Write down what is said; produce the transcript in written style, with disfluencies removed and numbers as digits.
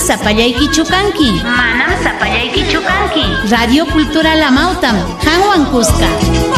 sapallaykichu kanki. Manam sapallaykichu kanki. Radio Cultural Amautam, Hanwan Cusca.